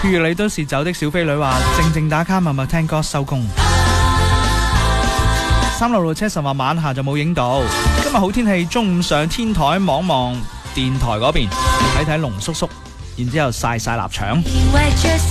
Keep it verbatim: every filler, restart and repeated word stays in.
如你都是走的小飛女話，靜靜打卡默默聽歌收工。三六六車神話晚下就冇影到，今日好天氣，中午上天台望望電台嗰邊，睇睇龍叔叔，然之後曬曬臘腸。